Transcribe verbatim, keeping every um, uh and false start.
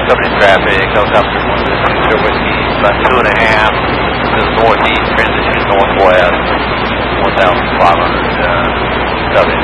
company traffic, helicopter one two zero whiskey, about two and a half to the northeast, transition northwest, one thousand five hundred uh, W.